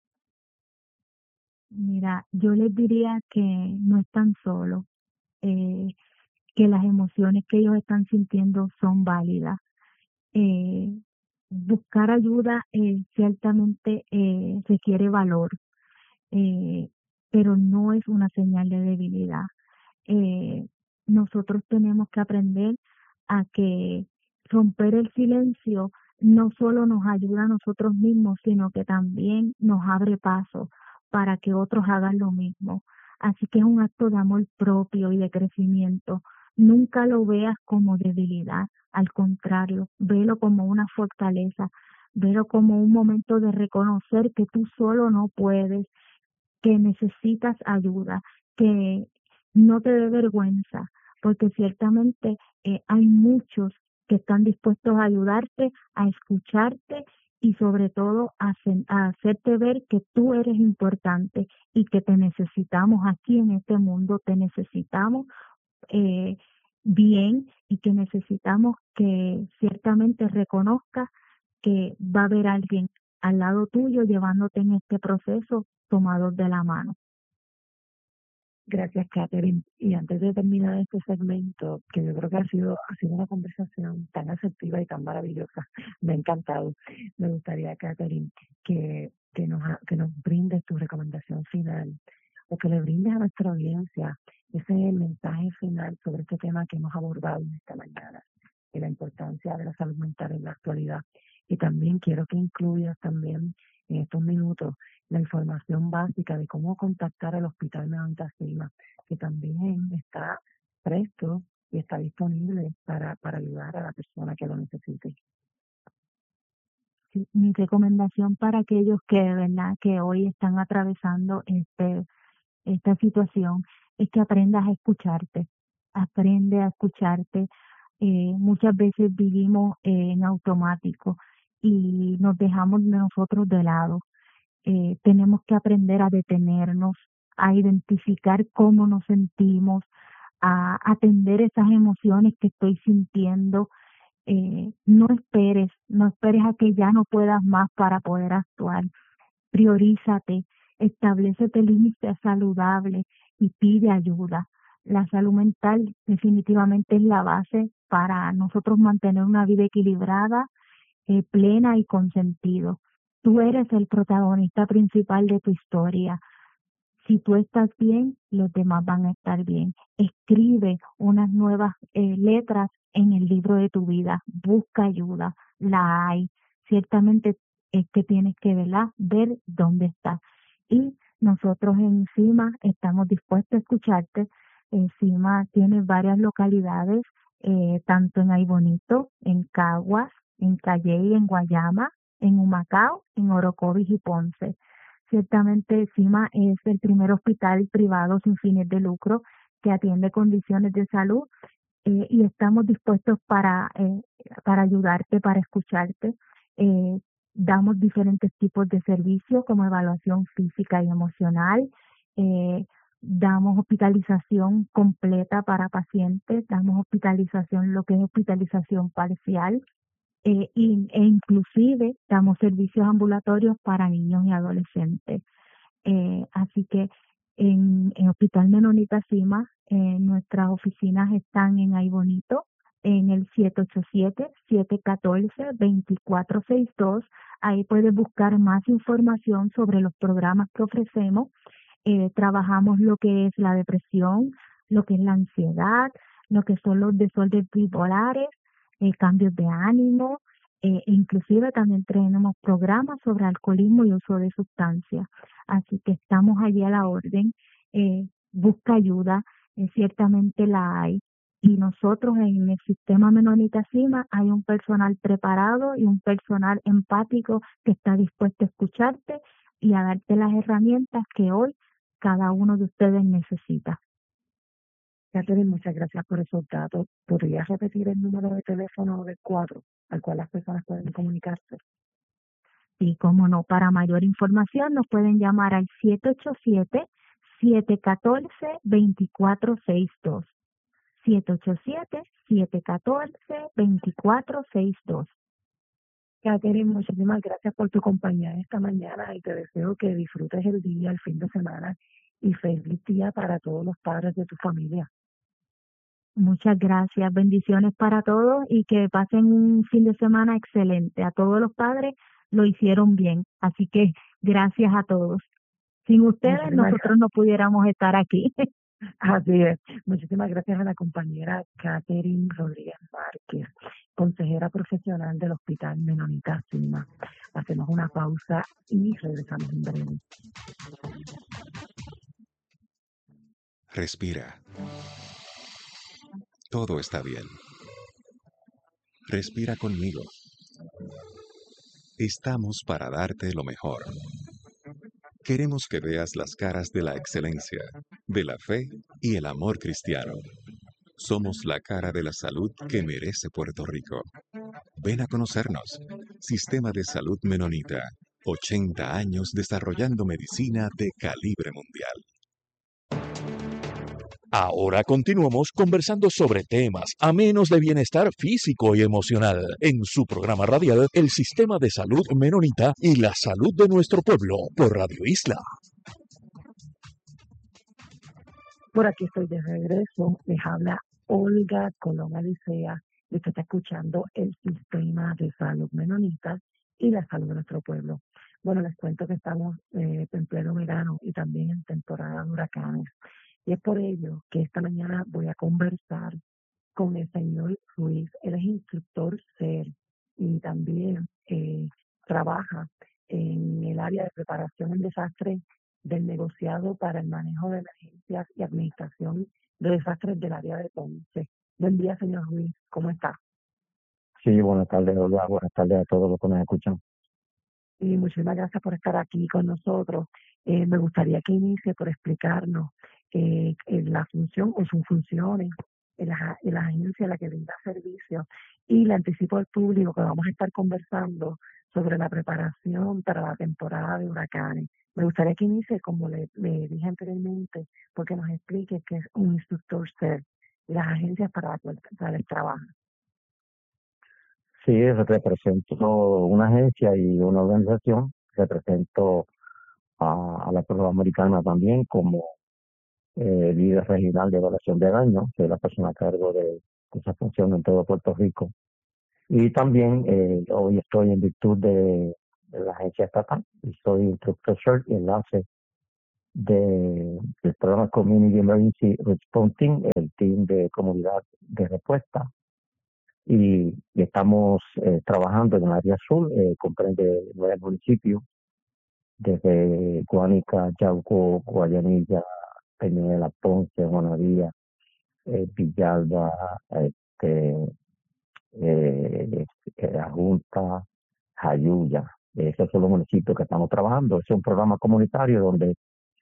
Mira, yo les diría que no están solos, eh, que las emociones que ellos están sintiendo son válidas. Eh, Buscar ayuda ciertamente requiere valor, eh, pero no es una señal de debilidad. Eh, Nosotros tenemos que aprender a que romper el silencio no solo nos ayuda a nosotros mismos, sino que también nos abre paso para que otros hagan lo mismo. Así que es un acto de amor propio y de crecimiento. Nunca lo veas como debilidad, al contrario, velo como una fortaleza, velo como un momento de reconocer que tú solo no puedes, que necesitas ayuda, que no te dé vergüenza, porque ciertamente hay muchos que están dispuestos a ayudarte, a escucharte y sobre todo a hacerte ver que tú eres importante y que te necesitamos aquí en este mundo, te necesitamos eh, bien y que necesitamos que ciertamente reconozcas que va a haber alguien al lado tuyo llevándote en este proceso tomados de la mano. Gracias, Catherine. Y antes de terminar este segmento, que yo creo que ha sido una conversación tan asertiva y tan maravillosa, me ha encantado. Me gustaría, Catherine, que nos brindes tu recomendación final o que le brindes a nuestra audiencia ese mensaje final sobre este tema que hemos abordado en esta mañana, de la importancia de la salud mental en la actualidad. Y también quiero que incluyas también en estos minutos la información básica de cómo contactar al Hospital Meronta Silva, que también está presto y está disponible para ayudar a la persona que lo necesite. Sí, mi recomendación para aquellos que de verdad que hoy están atravesando esta situación es que aprendas a escucharte, aprende a escucharte. Muchas veces vivimos en automático y nos dejamos de nosotros de lado. Tenemos que aprender a detenernos, a identificar cómo nos sentimos, a atender esas emociones que estoy sintiendo. No esperes a que ya no puedas más para poder actuar. priorízate, establécete límites saludables y pide ayuda. La salud mental definitivamente es la base para nosotros mantener una vida equilibrada, plena y con sentido. Tú eres el protagonista principal de tu historia. Si tú estás bien, los demás van a estar bien. Escribe unas nuevas letras en el libro de tu vida. Busca ayuda. La hay. Ciertamente es que tienes que ver dónde estás. Y nosotros en CIMA estamos dispuestos a escucharte. CIMA tiene varias localidades, tanto en Aybonito, en Caguas, en Calley, en Guayama, en Humacao, en Orocovis y Ponce. Ciertamente, CIMA es el primer hospital privado sin fines de lucro que atiende condiciones de salud, y estamos dispuestos para ayudarte, para escucharte. Eh, Damos diferentes tipos de servicios como evaluación física y emocional. eh, Damos hospitalización completa para pacientes, damos hospitalización, lo que es hospitalización parcial, e inclusive damos servicios ambulatorios para niños y adolescentes. Así que en Hospital Menonita Cima, nuestras oficinas están en Aybonito, en el 787-714-2462. Ahí puedes buscar más información sobre los programas que ofrecemos. Trabajamos lo que es la depresión, lo que es la ansiedad, lo que son los desórdenes bipolares, cambios de ánimo, inclusive también tenemos programas sobre alcoholismo y uso de sustancias. Así que estamos allí a la orden. Busca ayuda, ciertamente la hay. Y nosotros en el sistema Menonita Cima hay un personal preparado y un personal empático que está dispuesto a escucharte y a darte las herramientas que hoy cada uno de ustedes necesita. Catherine, muchas gracias por esos datos. ¿Podrías repetir el número de teléfono del cuadro al cual las personas pueden comunicarse? Y como no, para mayor información nos pueden llamar al 787-714-2462. 787-714-2462. Catherine, muchísimas gracias por tu compañía esta mañana y te deseo que disfrutes el día, el fin de semana y feliz día para todos los padres de tu familia. Muchas gracias, bendiciones para todos y que pasen un fin de semana excelente. A todos los padres lo hicieron bien, así que gracias a todos. Sin ustedes nosotros no pudiéramos estar aquí. Así es. Muchísimas gracias a la compañera Catherine Rodríguez Márquez, consejera profesional del Hospital Menonita Cima. Hacemos una pausa y regresamos en breve. Respira. Todo está bien. Respira conmigo. Estamos para darte lo mejor. Queremos que veas las caras de la excelencia, de la fe y el amor cristiano. Somos la cara de la salud que merece Puerto Rico. Ven a conocernos. Sistema de Salud Menonita. 80 años desarrollando medicina de calibre mundial. Ahora continuamos conversando sobre temas amenos de bienestar físico y emocional en su programa radial El Sistema de Salud Menonita y la Salud de Nuestro Pueblo por Radio Isla. Por aquí estoy de regreso. Les habla Olga Colón Alicea y usted está escuchando El Sistema de Salud Menonita y la Salud de Nuestro Pueblo. Bueno, les cuento que estamos en pleno verano y también en temporada de huracanes. Y es por ello que esta mañana voy a conversar con el señor Ruiz. Él es instructor SER y también trabaja en el área de preparación en desastres del negociado para el manejo de emergencias y administración de desastres del área de Ponce. Buen día, señor Ruiz. ¿Cómo está? Sí, buenas tardes, Olga. Buenas tardes a todos los que nos escuchan. Y muchísimas gracias por estar aquí con nosotros. Me gustaría que inicie por explicarnos la función o sus funciones en la agencia a la que brinda servicio, y le anticipo al público que vamos a estar conversando sobre la preparación para la temporada de huracanes. Me gustaría que inicie, como le dije anteriormente, porque nos explique qué es un instructor SER y las agencias para las cuales trabaja. Sí, represento una agencia y una organización. Represento a la Cruz Americana también como líder regional de evaluación de daño, soy la persona a cargo de esa función en todo Puerto Rico. Y también hoy estoy en virtud de la agencia estatal y soy instructor CERT y enlace del programa Community Emergency Response Team, el team de comunidad de respuesta. Y estamos trabajando en el área sur, comprende 9 municipios, desde Guánica, Yauco, Guayanilla, Peñuela, Ponce, Juanadía, Villalba, este, La Junta, Jayuya. Esos son los municipios que estamos trabajando. Es un programa comunitario donde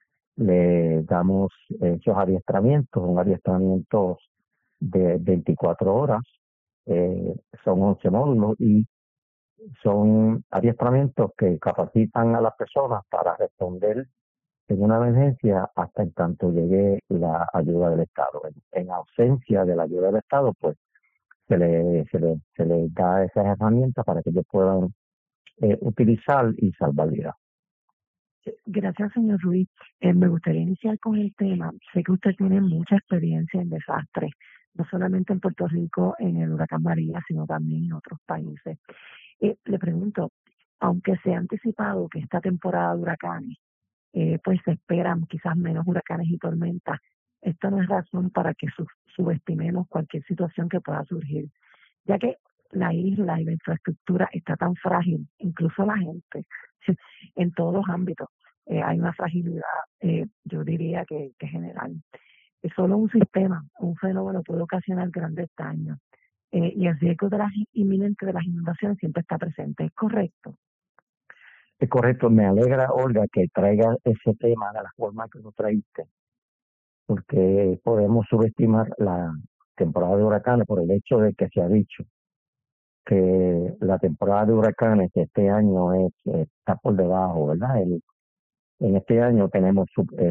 le damos esos adiestramientos, un adiestramiento de 24 horas, son 11 módulos y son adiestramientos que capacitan a las personas para responder en una emergencia hasta en tanto llegue la ayuda del Estado. En ausencia de la ayuda del Estado, pues se le da esas herramientas para que ellos puedan utilizar y salvar vidas. Gracias, señor Ruiz. Me gustaría iniciar con el tema. Sé que usted tiene mucha experiencia en desastres, no solamente en Puerto Rico, en el huracán María, sino también en otros países. Le pregunto, aunque se ha anticipado que esta temporada de huracanes, pues se esperan quizás menos huracanes y tormentas, esto no es razón para que subestimemos cualquier situación que pueda surgir, ya que la isla y la infraestructura está tan frágil, incluso la gente, en todos los ámbitos. Hay una fragilidad, yo diría que general. Es solo un sistema, un fenómeno puede ocasionar grandes daños. Y el riesgo inminente de las inundaciones siempre está presente. ¿Es correcto? Es correcto, me alegra, Olga, que traiga ese tema de la forma que lo traíste, porque podemos subestimar la temporada de huracanes por el hecho de que se ha dicho que la temporada de huracanes este año está por debajo, ¿verdad? En este año tenemos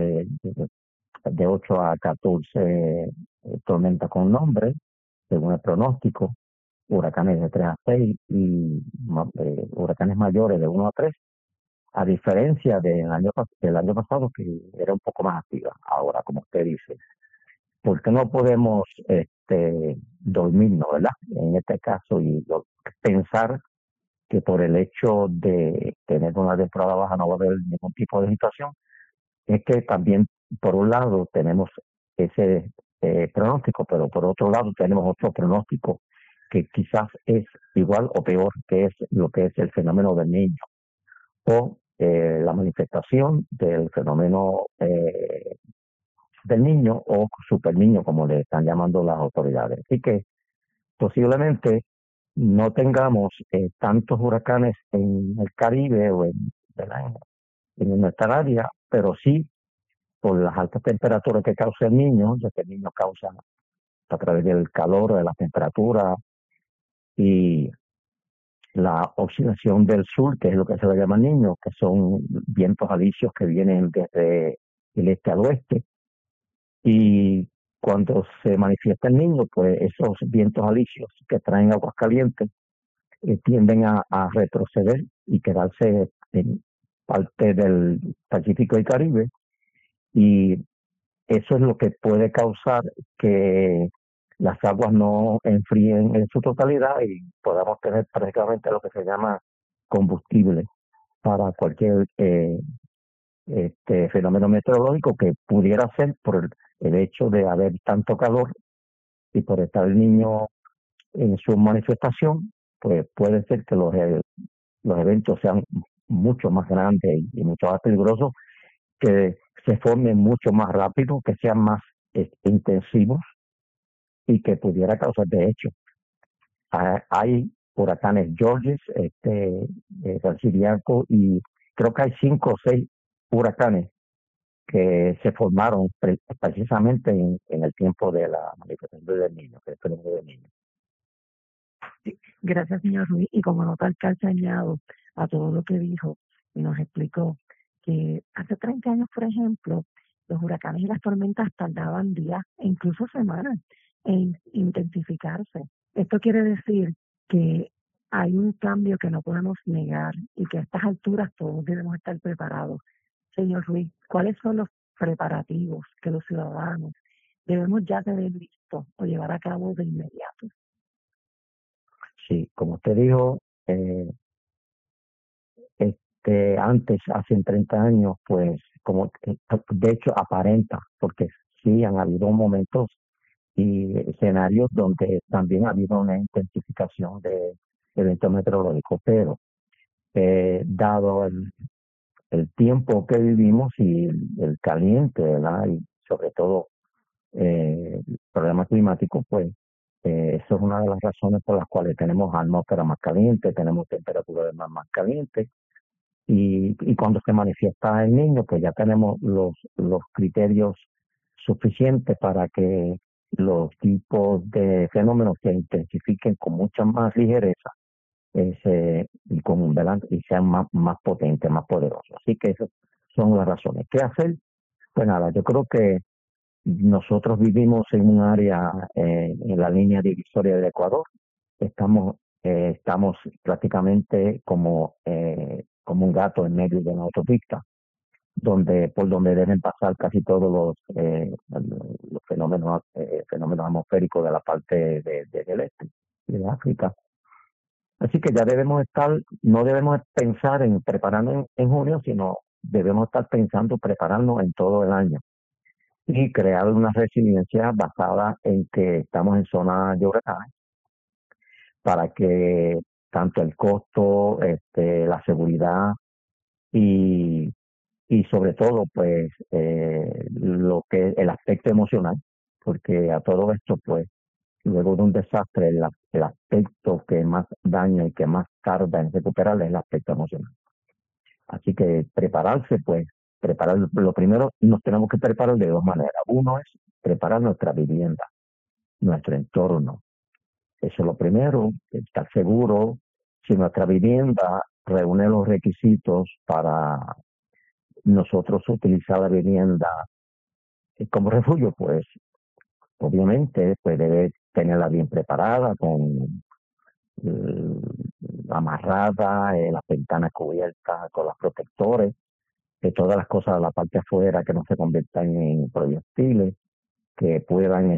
de 8 a 14 tormentas con nombre, según el pronóstico, huracanes de 3 a 6 y huracanes mayores de 1 a 3, a diferencia del año pasado, que era un poco más activa. Ahora, como usted dice, ¿por qué no podemos dormirnos, verdad? En este caso, y pensar que por el hecho de tener una temporada baja no va a haber ningún tipo de situación? Es que también, por un lado, tenemos ese pronóstico, pero por otro lado tenemos otro pronóstico que quizás es igual o peor, que es lo que es el fenómeno del niño o la manifestación del fenómeno del niño o super niño, como le están llamando las autoridades. Así que posiblemente no tengamos tantos huracanes en el Caribe o ¿verdad? En nuestra área, pero sí por las altas temperaturas que causa el niño, ya que el niño causa a través del calor, de la temperatura y la oxidación del sur, que es lo que se le llama el niño, que son vientos alisios que vienen desde el este al oeste. Y cuando se manifiesta el niño, pues esos vientos alisios que traen aguas calientes tienden a retroceder y quedarse en parte del Pacífico y Caribe, y eso es lo que puede causar que las aguas no enfríen en su totalidad y podamos tener prácticamente lo que se llama combustible para cualquier fenómeno meteorológico que pudiera ser por el hecho de haber tanto calor y por estar el niño en su manifestación, pues puede ser que los eventos sean mucho más grandes y mucho más peligrosos, que se formen mucho más rápido, que sean más intensivos y que pudiera causar, de hecho, hay huracanes Georges, Siciliaco, y creo que hay 5 o 6 huracanes que se formaron precisamente en el tiempo de la manifestación del niño, del fenómeno del niño. Sí, gracias, señor Ruiz. Y como nota al calce añado a todo lo que dijo y nos explicó que hace 30 años, por ejemplo, los huracanes y las tormentas tardaban días e incluso semanas en intensificarse. Esto quiere decir que hay un cambio que no podemos negar y que a estas alturas todos debemos estar preparados. Señor Ruiz, ¿cuáles son los preparativos que los ciudadanos debemos ya tener listos o llevar a cabo de inmediato? Sí, como usted dijo, eh, antes, hace 30 años, pues, de hecho aparenta, porque sí han habido momentos y escenarios donde también ha habido una intensificación de eventos meteorológicos, pero dado el tiempo que vivimos y el caliente, ¿verdad? Y sobre todo el problema climático, pues eso es una de las razones por las cuales tenemos atmósfera más caliente, tenemos temperatura de mar más caliente, y cuando se manifiesta el niño, pues ya tenemos los criterios suficientes para que los tipos de fenómenos se intensifiquen con mucha más ligereza y con un ¿verdad? Y sean más potentes, más poderosos. Así que esas son las razones. ¿Qué hacer? Pues nada, yo creo que nosotros vivimos en un área en la línea divisoria del Ecuador. Estamos prácticamente como un gato en medio de una autopista, por donde deben pasar casi todos los fenómenos atmosféricos de la parte del este, de África. Así que ya no debemos pensar en prepararnos en junio, sino debemos estar pensando prepararnos en todo el año y crear una resiliencia basada en que estamos en zona de huracanes para que tanto el costo, la seguridad y, y sobre todo, pues, lo que el aspecto emocional, porque a todo esto, pues, luego de un desastre, el aspecto que más daña y que más tarda en recuperar es el aspecto emocional. Así que prepararse, pues, lo primero nos tenemos que preparar de dos maneras. Uno es preparar nuestra vivienda, nuestro entorno. Eso es lo primero, estar seguro si nuestra vivienda reúne los requisitos para nosotros utilizar la vivienda como refugio, pues obviamente pues debe tenerla bien preparada, eh, amarrada, las ventanas cubiertas con los protectores, que todas las cosas de la parte afuera que no se conviertan en proyectiles, que puedan,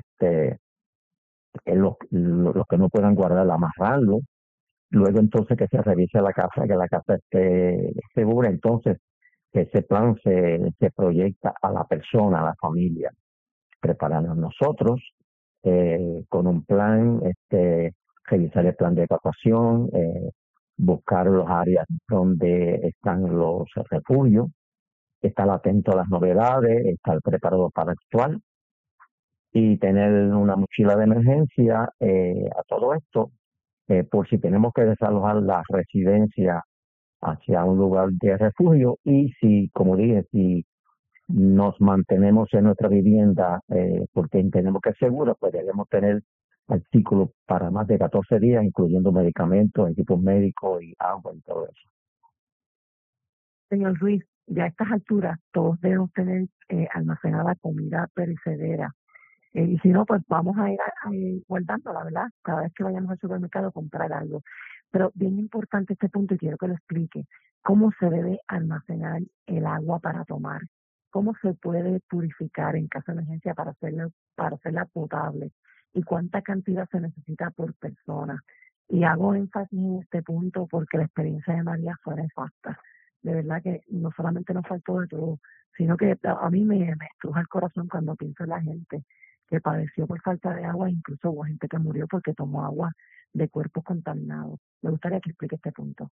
los que no puedan guardar, amarrarlo. Luego entonces que se revise la casa, que la casa esté segura. Entonces ese plan se proyecta a la persona, a la familia, prepararnos nosotros con un plan, revisar el plan de evacuación, buscar los áreas donde están los refugios, estar atento a las novedades, estar preparado para actuar y tener una mochila de emergencia a todo esto, por si tenemos que desalojar la residencia hacia un lugar de refugio y si, como dije, si nos mantenemos en nuestra vivienda porque entendemos que es segura, pues debemos tener artículos para más de 14 días, incluyendo medicamentos, equipos médicos y agua y todo eso. Señor Ruiz, ya a estas alturas todos debemos tener almacenada comida perecedera. Y si no, pues vamos a ir guardándola, ¿verdad? Cada vez que vayamos al supermercado a comprar algo. Pero bien importante este punto y quiero que lo explique. ¿Cómo se debe almacenar el agua para tomar? ¿Cómo se puede purificar en caso de emergencia para hacerla potable? ¿Y cuánta cantidad se necesita por persona? Y hago énfasis en este punto porque la experiencia de María fue nefasta. De verdad que no solamente nos faltó de todo, sino que a mí me estruja el corazón cuando pienso en la gente que padeció por falta de agua, incluso hubo gente que murió porque tomó agua de cuerpos contaminados. Me gustaría que explique este punto.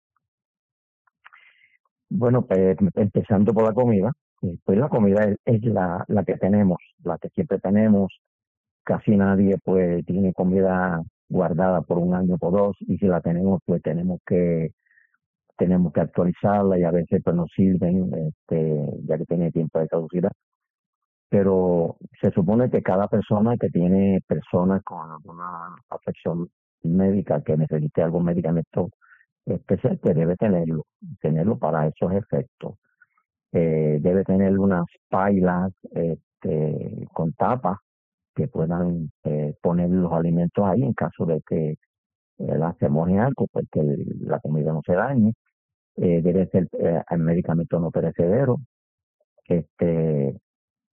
Bueno, pues empezando por la comida, pues la comida es la que tenemos, la que siempre tenemos. Casi nadie pues tiene comida guardada por un año o dos, y si la tenemos, pues tenemos que actualizarla y a veces pues nos sirven, ya que tiene tiempo de caducidad. Pero se supone que cada persona que tiene personas con alguna afección médica que necesite algún medicamento especial, pues debe tenerlo para esos efectos. Debe tener unas pailas con tapas que puedan poner los alimentos ahí en caso de que se moje algo, pues que la comida no se dañe. Debe ser el medicamento no perecedero. Este,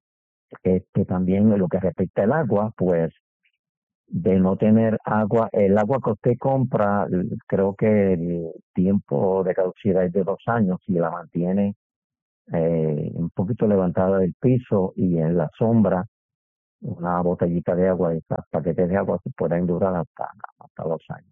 también en lo que respecta al agua, pues de no tener agua, el agua que usted compra, creo que el tiempo de caducidad es de 2 años y la mantiene un poquito levantada del piso y en la sombra, una botellita de agua, estos paquetes de agua que pueden durar hasta 2 años.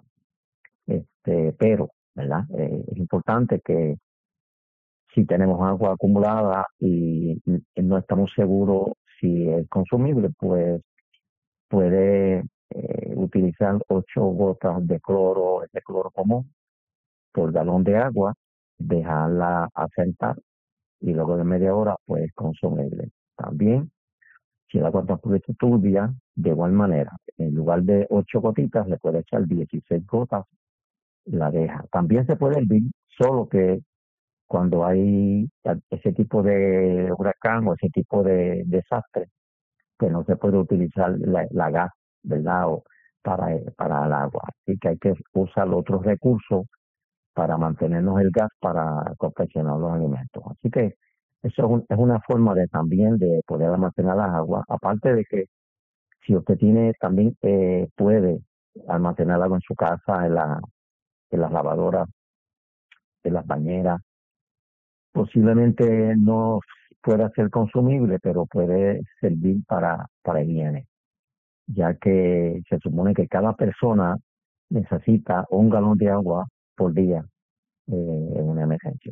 Pero, ¿verdad? Es importante que si tenemos agua acumulada y no estamos seguros si es consumible, pues puede utilizar 8 gotas de cloro común por galón de agua, dejarla asentar y luego de media hora pues consumible. También, si el agua está un poquito turbia, de igual manera, en lugar de 8 gotitas le puede echar 16 gotas, la deja. También se puede hervir, solo que cuando hay ese tipo de huracán o ese tipo de desastre, que no se puede utilizar la gas, ¿verdad? O para el agua. Así que hay que usar otros recursos para mantenernos el gas para confeccionar los alimentos. Así que eso es una forma de también de poder almacenar las aguas. Aparte de que si usted tiene, también puede almacenar agua en su casa, en las lavadoras, en las bañeras. Posiblemente no pueda ser consumible, pero puede servir para higiene, ya que se supone que cada persona necesita 1 galón de agua por día en una emergencia.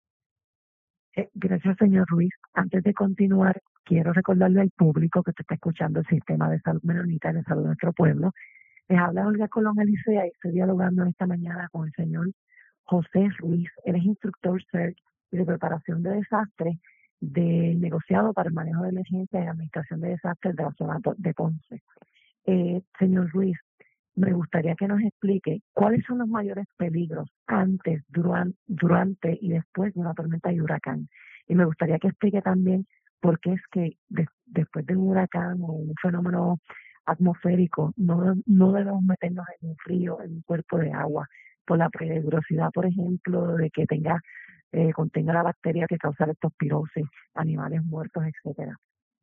Gracias, señor Ruiz. Antes de continuar, quiero recordarle al público que te está escuchando el Sistema de Salud Menonita de Salud de Nuestro Pueblo. Les habla Olga Colón Alicea y estoy dialogando esta mañana con el señor José Ruiz. Él es instructor CERT y de preparación de desastres del negociado para el manejo de emergencia y administración de desastres de la zona de Ponce. Señor Ruiz, me gustaría que nos explique cuáles son los mayores peligros antes, durante y después de una tormenta y huracán. Y me gustaría que explique también por qué es que después de un huracán o un fenómeno atmosférico no debemos meternos en un frío, en un cuerpo de agua, por la peligrosidad, por ejemplo, de que contenga la bacteria que causa leptospirosis, animales muertos, etcétera.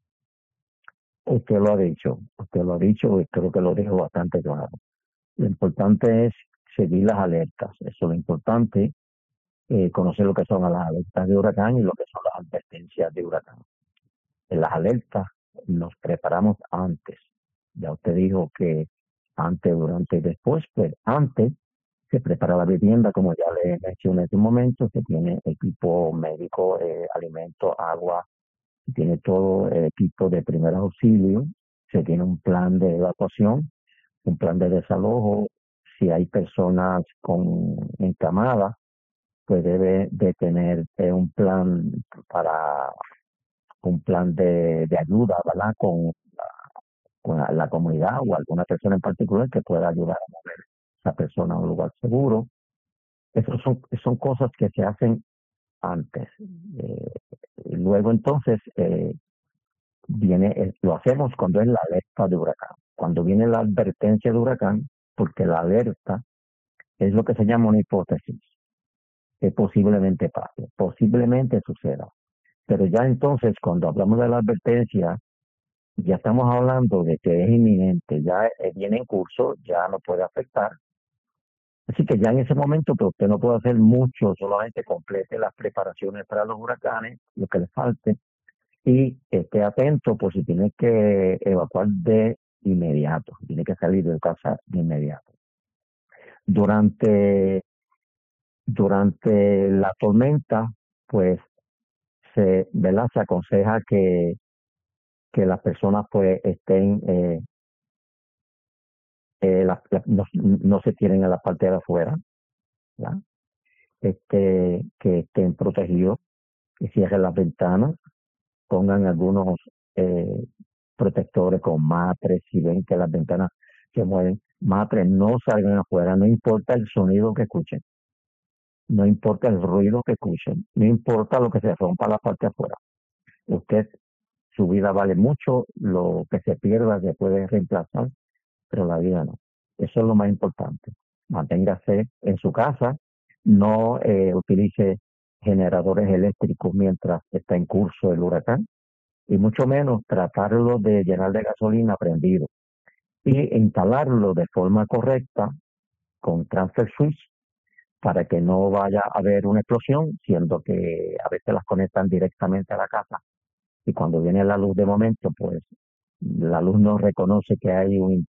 Usted lo ha dicho y creo que lo dijo bastante claro. Lo importante es seguir las alertas. Eso es lo importante, conocer lo que son las alertas de huracán y lo que son las advertencias de huracán. En las alertas nos preparamos antes. Ya usted dijo que antes, durante y después, pues antes se prepara la vivienda, como ya le mencioné hace un momento, se tiene equipo médico, alimentos, agua, se tiene todo el equipo de primer auxilio, se tiene un plan de evacuación, un plan de desalojo. Si hay personas encamadas, pues debe de tener un plan de ayuda, ¿verdad? Con la comunidad o alguna persona en particular que pueda ayudar a mover a esa persona a un lugar seguro. Esas son cosas que se hacen antes. Y luego entonces lo hacemos cuando es la alerta de huracán. Cuando viene la advertencia de huracán, porque la alerta es lo que se llama una hipótesis, que posiblemente pase, posiblemente suceda. Pero ya entonces, cuando hablamos de la advertencia, ya estamos hablando de que es inminente, ya viene en curso, ya no puede afectar. Así que ya en ese momento, pues usted no puede hacer mucho, solamente complete las preparaciones para los huracanes, lo que le falte, y esté atento por si tiene que evacuar de inmediato, tiene que salir de casa de inmediato. Durante la tormenta, pues ¿verdad? Se aconseja que las personas pues estén, no se tiren a la parte de afuera, ¿verdad? Que estén protegidos, que cierren las ventanas, pongan algunos protectores con matres, si ven que las ventanas se mueven, matres, no salgan afuera, no importa el sonido que escuchen, no importa el ruido que escuchen, no importa lo que se rompa la parte de afuera. Su vida vale mucho, lo que se pierda se puede reemplazar, pero la vida no. Eso es lo más importante. Manténgase en su casa, no utilice generadores eléctricos mientras está en curso el huracán, y mucho menos tratarlo de llenar de gasolina prendido y instalarlo de forma correcta con transfer switch para que no vaya a haber una explosión, siendo que a veces las conectan directamente a la casa y cuando viene la luz de momento, pues la luz no reconoce que hay un